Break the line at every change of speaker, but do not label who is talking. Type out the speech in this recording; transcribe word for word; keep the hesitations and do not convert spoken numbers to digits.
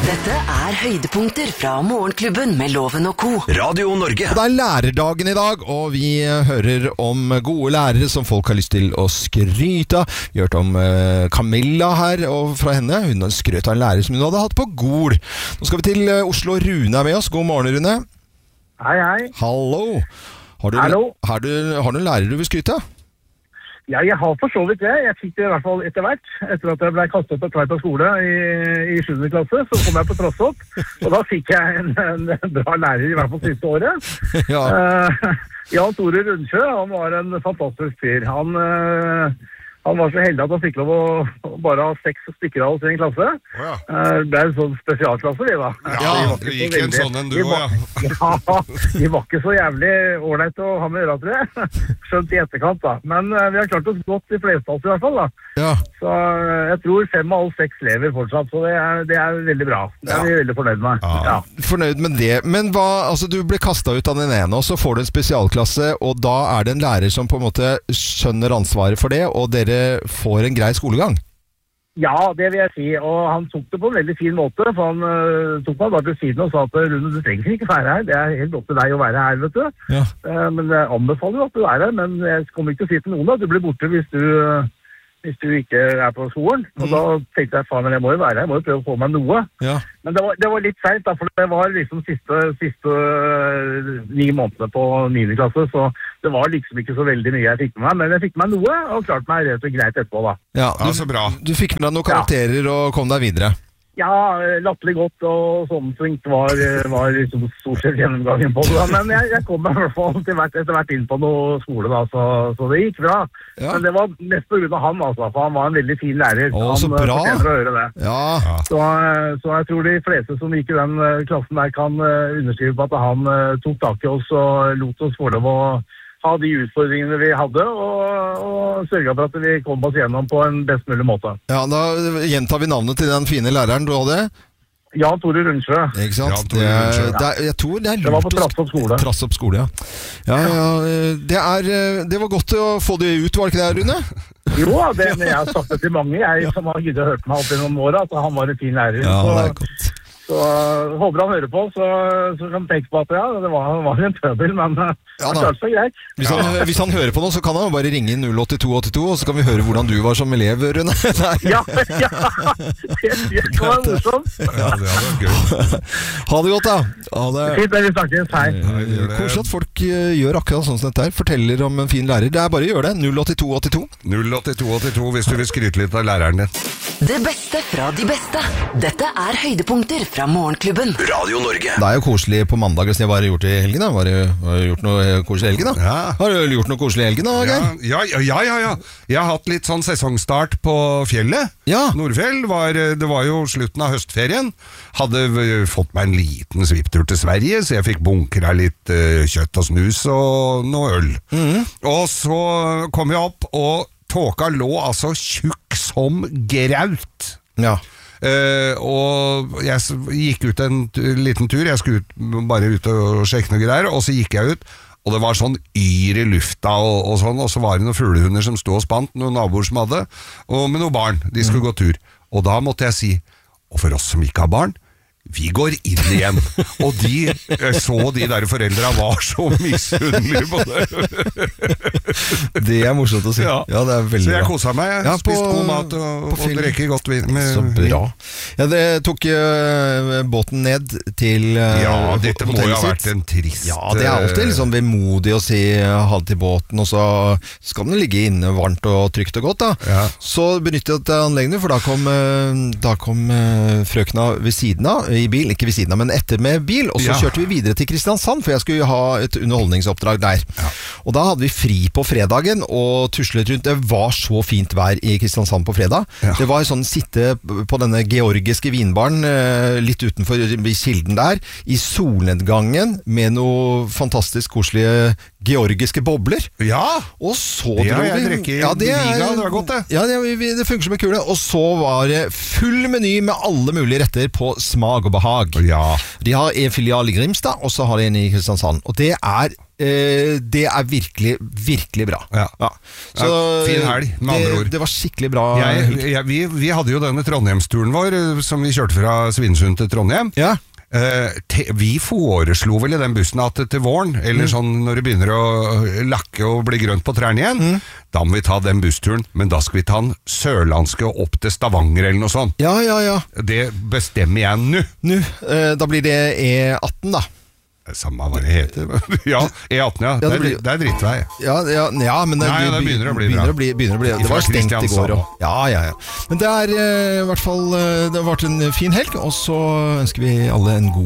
Dette er høydepunkter fra Morgenklubben med Loven og Co.
Radio Norge.
Og det er lærerdagen i dag, og vi hører om gode lærere som folk har lyst til å skryte av. Vi har hørt om uh, Camilla her, og fra henne. Hun skrøt av en lærer som hun hadde hatt på Gol. Nå skal vi til uh, Oslo. Rune er med oss. God morgen, Rune.
Hei, hei.
Hallo. Har du,
Hallo.
Har du, har du en lærer du vil skryte av?
Ja, jeg har for så vidt det. Jeg fikk det i hvert fall etter hvert. Etter at jeg ble kastet på Tveita skole i, i sjuende klasse, så kom jeg på Trossopp. Og da fikk jeg en, en bra lærer, i hvert fall siste året.
Ja.
Uh, Jan Tore Rundsjø, han var en fantastisk fyr. Han, uh, han var så heldig at han fikk lov å bare ha seks stykker av oss i en klasse.
Oh, ja.
uh, det er en sånn spesialklasse, vi da.
Ja,
de
du gikk en sånn en du
var,
også,
ja. Ja, de var ikke så jævlig ålreit å ha med øra, tror jeg. Skjønt i etterkant, da. Men uh, vi har klart oss godt de fleste av oss i hvert fall, da.
Ja.
Så uh, jeg tror fem av oss seks lever fortsatt, så det er, det er veldig bra. Det er vi veldig fornøyd med.
Ja.
Ja.
Fornøyd med det. Men hva, altså du ble kastet ut av den ene, og så får du en spesialklasse, og da er det en lærer som på en måte skjønner ansvaret for det, og dere får en grei skolegang.
Ja, det vil jeg si, og han tok det på en veldig fin måte, for han uh, tok meg bare til siden og sa at Rune, du trenger ikke være her, det er helt opp til deg å være her, vet du.
Ja.
Uh, men jeg anbefaler jo at du er her, men jeg kommer ikke til å si til noen at du blir borte hvis du, uh, hvis du ikke er på skolen. Og
Mm.
da tenkte jeg, faen, men jeg må jo være her, jeg må jo prøve å få meg noe.
Ja.
Men det var, det var litt sent, da, for det var liksom siste, siste uh, ni måneder på niende klasse, så det var liksom ikke så veldig mye jeg fikk med meg, men jeg fikk med meg noe, og klart meg rett og greit etterpå, da.
Ja,
Ja,
du,
så bra.
du fikk med deg noen karakterer og kom deg videre.
Ja, latterlig godt, og sånn svingt var, var liksom stort sett gjennomgangen på det, da. Men jeg, jeg kom meg i hvert fall til hvert, etter hvert inn på noe skole, da, så, så det gikk bra.
Ja.
Men det var mest på grunn av han, altså, for han var en veldig fin lærer.
Å,
han
så
eh,
bra.
fortjener å høre det.
Ja,
Så, eh, så jeg tror de fleste som gikk i den eh, klassen der kan eh, underskrive på at han eh, tok tak i oss og lot oss få lov å ha de utfordringene vi hadde, og, og sørget for at vi kom oss gjennom på en best mulig måte.
ja, da gjentar vi navnet til den fine læreren du hadde.
Jan Tore Rundsjø.
Ikke sant?
Ja, Tore
det, er,
Rundsjø.
det, er, jeg tror det er lurt
Det var på
å-
Trassopp skole.
Trassopp skole, ja. Ja, ja, det, er, det var godt å få det ut, var det ikke det, Rune?
Jo, det, men jeg har sagt det til mange, jeg som har giddet å hørt meg opp gjennom året, at han var en fin lærer.
Ja,
så,
det er godt.
så uh, håper han hører på, så, så kan han tenke på at ja, det var, var en pøbel, men uh,
Ja,
han
da.
klarte seg greit.
Hvis han, hvis han hører på nå, så kan han jo bare ringe null åtte to åtte to, og så kan vi høre hvordan du var som elev, Rune. Nei.
Ja, ja, det, det kan være morsomt.
Ja, det hadde vært gøy.
Ha det godt, da. Ha det.
Fint, vi snakkes, hei.
Nei, det gjør det.
Koselig at folk eh, gjør akkurat sånn som dette her. Forteller om en fin lærer. Det er bare å gjøre det. null åtte to åtte to.
null åtte to åtte to hvis du vil skryte litt av læreren din.
Det beste fra de beste. Dette er høydepunkter fra Morgenklubben.
Radio Norge.
Det er jo koselig på mandag. Hva har du gjort i helgen, da? Har du, har du gjort noe koselig i helgen, da?
Ja.
Har du gjort noe koselig i helgen, da,
Ja,
Geir?
ja, ja, ja, ja. Jeg har hatt litt sånn sesongstart på fjellet.
Ja.
Nordfjell var, det var jo slutten av høstferien. Hadde v- fått meg en liten svipptur til Sverige, så jeg fikk bunkra litt eh, kjøtt og snus og noe øl. Og så kom jeg opp, og tåka lå altså tjukk som graut.
Ja.
Eh, og jeg s- gikk ut en t- liten tur. Jeg skulle ut, bare ut og sjekke noe greier, og så gikk jeg ut, og det var sånn yr i lufta og, og sånn, og så var det noen fuglehunder som stod og spant, noen naboer som hadde, og med noen barn, de skulle gå tur. Og da måtte jeg si, og for oss som ikke har barn, vi går inn igjen. Og de jeg så de der foreldra var så misunnelige på det.
Det er morsomt å si.
Ja.
Ja, det er veldig
Så jeg
bra.
kosa meg. Jeg
Ja, på-
spiste god mat og,
på
og
film.
drikke godt vin. Med,
Så bra. Ja, det tok eh, båten ned til uh,
Ja, dette må jo ha vært en trist
Ja, det er alltid litt sånn vemodig å si uh, ha det til båten, og så skal den ligge inne varmt og trygt og godt, da.
Ja.
Så benyttet jeg anleggene, for da kom, uh, da kom uh, frøkna ved siden av, i bil, ikke ved siden av, men etter med bil, og så
Ja.
kjørte vi videre til Kristiansand, for jeg skulle ha et underholdningsoppdrag der. Og da hadde vi fri på fredagen, og tuslet rundt. Det var så fint vær i Kristiansand på fredag.
Ja.
Det var sånn sitte på denne georgiske vinbaren, eh, litt utenfor kilden der, i solnedgangen, med noe fantastisk koselige georgiske bobler.
Ja!
Og så
Det har
dro
jeg
vi
drukket i
ja, det, er,
Liga, det var godt, det.
Ja, det, vi- det funker som en kule. Og så var det full meny med alle mulige retter på smak og behag.
Ja.
De har en filial i Grimstad, og så har de en i Kristiansand. Og det er Eh, det er virkelig, virkelig bra.
Ja.
Ja. Så,
Ja, fin helg, med andre
det,
ord.
det var skikkelig bra.
Jeg, jeg, vi, vi hadde jo denne Trondheimsturen vår, eh, som vi kjørte fra Svinesund til Trondheim.
Ja.
Eh, te, vi foreslo vel i den bussen at til våren, eller
Mm.
sånn når det begynner å lakke og bli grønt på trærne igjen,
Mm.
da må vi ta den bussturen, men da skal vi ta den sørlandske opp til Stavanger eller noe sånt.
Ja, ja, ja.
Det bestemmer jeg nå.
Nå, eh, da blir det E atten, da.
Samme hva det heter. Ja, E atten, ja.
Ja, det
det, er,
blir-
det er drittvei.
Ja, ja, ja men det,
Ja, ja, det begynner å bli
begynner
bra.
å bli, begynner å bli, det
Ifra
var stengt i
Kristiansand
går. Og,
også.
ja, ja, ja. Men det er eh, i hvert fall eh, Det har vært en fin helg, og så ønsker vi alle en god